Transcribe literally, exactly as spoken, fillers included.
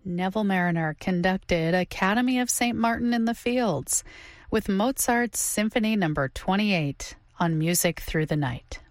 Neville Mariner conducted Academy of Saint Martin in the Fields with Mozart's Symphony Number twenty-eight on Music Through the Night.